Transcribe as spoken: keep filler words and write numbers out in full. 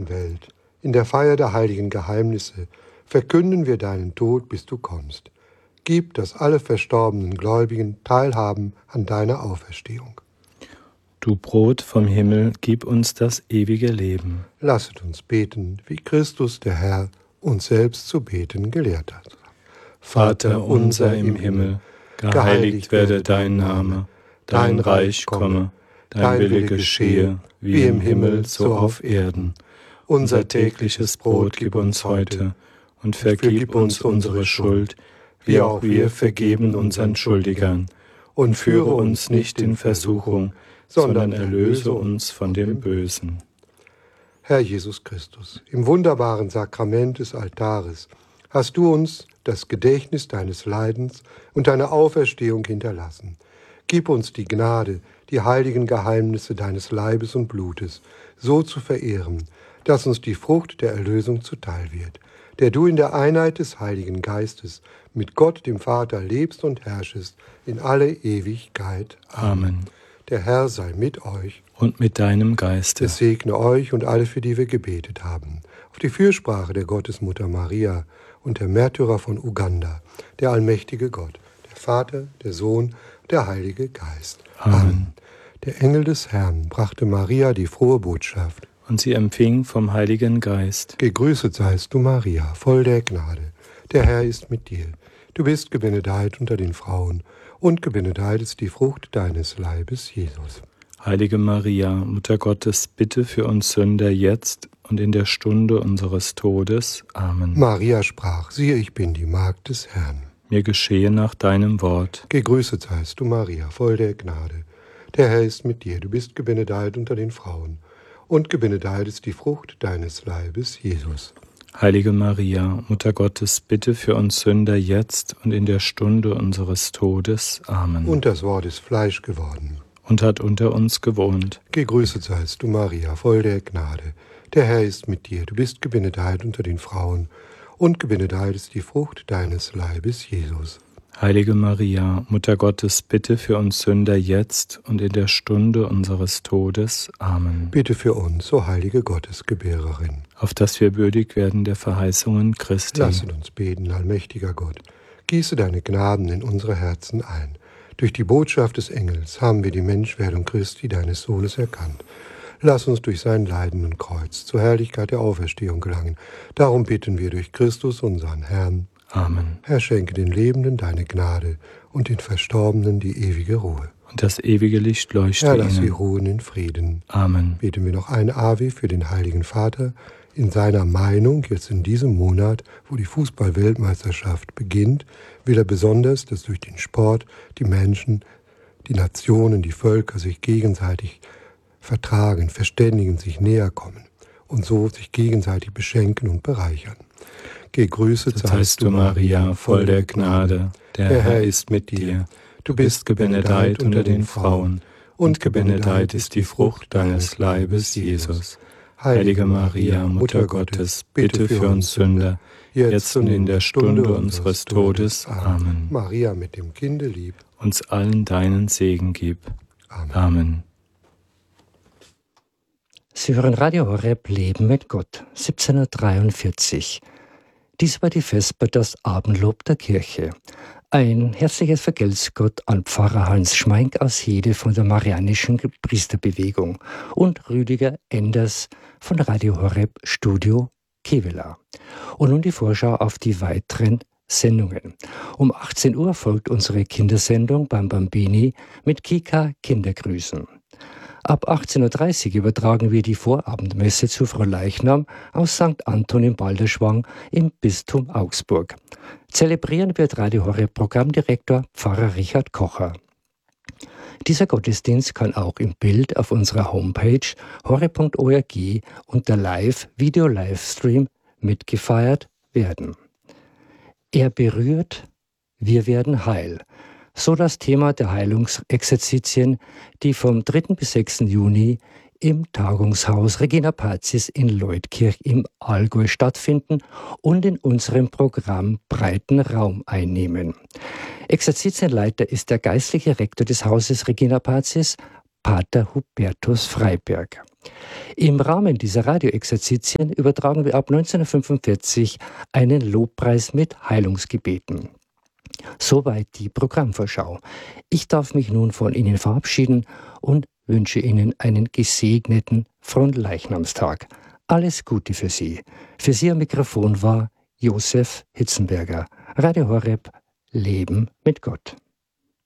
ganzen Welt. In der Feier der heiligen Geheimnisse verkünden wir deinen Tod, bis du kommst. Gib, dass alle verstorbenen Gläubigen teilhaben an deiner Auferstehung. Du Brot vom Himmel, gib uns das ewige Leben. Lasset uns beten, wie Christus, der Herr, uns selbst zu beten gelehrt hat. Vater unser im Himmel, geheiligt werde dein Name, dein Reich komme, dein Wille geschehe, wie im Himmel, so auf Erden. Unser tägliches Brot gib uns heute und vergib uns unsere Schuld, wie auch wir vergeben unseren Schuldigern. Und führe uns nicht in Versuchung, sondern erlöse uns von dem Bösen. Herr Jesus Christus, im wunderbaren Sakrament des Altares hast du uns das Gedächtnis deines Leidens und deiner Auferstehung hinterlassen. Gib uns die Gnade, die heiligen Geheimnisse deines Leibes und Blutes so zu verehren, dass uns die Frucht der Erlösung zuteil wird, der du in der Einheit des Heiligen Geistes mit Gott, dem Vater, lebst und herrschest in alle Ewigkeit. Amen. Amen. Der Herr sei mit euch und mit deinem Geiste. Es segne euch und alle, für die wir gebetet haben. Auf die Fürsprache der Gottesmutter Maria und der Märtyrer von Uganda, der allmächtige Gott, der Vater, der Sohn, der Heilige Geist. Amen. Amen. Der Engel des Herrn brachte Maria die frohe Botschaft. Und sie empfing vom Heiligen Geist. Gegrüßet seist du, Maria, voll der Gnade. Der Herr ist mit dir. Du bist gebenedeit unter den Frauen, und gebenedeit ist die Frucht deines Leibes, Jesus. Heilige Maria, Mutter Gottes, bitte für uns Sünder jetzt und in der Stunde unseres Todes. Amen. Maria sprach, siehe, ich bin die Magd des Herrn. Mir geschehe nach deinem Wort. Gegrüßet seist du, Maria, voll der Gnade. Der Herr ist mit dir, du bist gebenedeit unter den Frauen, und gebenedeit ist die Frucht deines Leibes, Jesus. Heilige Maria, Mutter Gottes, bitte für uns Sünder jetzt und in der Stunde unseres Todes. Amen. Und das Wort ist Fleisch geworden und hat unter uns gewohnt. Gegrüßet seist du, Maria, voll der Gnade. Der Herr ist mit dir, du bist gebenedeit unter den Frauen, und gebenedeit ist die Frucht deines Leibes, Jesus. Heilige Maria, Mutter Gottes, bitte für uns Sünder jetzt und in der Stunde unseres Todes. Amen. Bitte für uns, o heilige Gottesgebärerin, auf dass wir würdig werden der Verheißungen Christi. Lasset uns beten, allmächtiger Gott. Gieße deine Gnaden in unsere Herzen ein. Durch die Botschaft des Engels haben wir die Menschwerdung Christi, deines Sohnes, erkannt. Lass uns durch sein Leiden und Kreuz zur Herrlichkeit der Auferstehung gelangen. Darum bitten wir durch Christus, unseren Herrn. Amen. Herr, schenke den Lebenden deine Gnade und den Verstorbenen die ewige Ruhe. Und das ewige Licht leuchte Herr, lass ihnen. sie ruhen in Frieden. Amen. Beten wir noch ein Ave für den Heiligen Vater. In seiner Meinung, jetzt in diesem Monat, wo die Fußball-Weltmeisterschaft beginnt, will er besonders, dass durch den Sport die Menschen, die Nationen, die Völker sich gegenseitig vertragen, verständigen, sich näher kommen und so sich gegenseitig beschenken und bereichern. Gegrüßet seist du, Maria, voll der Gnade. Der, der Herr ist mit dir. Du bist gebenedeit unter den Frauen, und gebenedeit ist die Frucht deines Leibes, Jesus. Heilige Maria, Mutter Gottes, bitte für uns Sünder, jetzt und in der Stunde unseres Todes. Amen. Maria mit dem Kinde lieb, uns allen deinen Segen gib. Amen. Amen. Sie hören Radio Horeb Leben mit Gott, siebzehnhundertdreiundvierzig. Dies war die Vesper, das Abendlob der Kirche. Ein herzliches Vergelt's Gott an Pfarrer Hans Schmeink aus Hede von der Marianischen Priesterbewegung und Rüdiger Enders von Radio Horeb Studio Kevela. Und nun die Vorschau auf die weiteren Sendungen. Um achtzehn Uhr folgt unsere Kindersendung beim Bambini mit Kika Kindergrüßen. Ab achtzehn Uhr dreißig übertragen wir die Vorabendmesse zu Frau Leichnam aus Sankt Anton im Balderschwang im Bistum Augsburg. Zelebrieren wird Radio Horeb Programmdirektor Pfarrer Richard Kocher. Dieser Gottesdienst kann auch im Bild auf unserer Homepage horeb punkt org unter Live-Video-Livestream mitgefeiert werden. Er berührt, wir werden heil. So das Thema der Heilungsexerzitien, die vom dritten bis sechsten Juni im Tagungshaus Regina Pazis in Leutkirch im Allgäu stattfinden und in unserem Programm breiten Raum einnehmen. Exerzitienleiter ist der geistliche Rektor des Hauses Regina Pazis, Pater Hubertus Freiberg. Im Rahmen dieser Radioexerzitien übertragen wir ab neunzehnhundertfünfundvierzig einen Lobpreis mit Heilungsgebeten. Soweit die Programmvorschau. Ich darf mich nun von Ihnen verabschieden und wünsche Ihnen einen gesegneten Fronleichnamstag. Alles Gute für Sie. Für Sie am Mikrofon war Josef Hitzenberger. Radio Horeb, Leben mit Gott.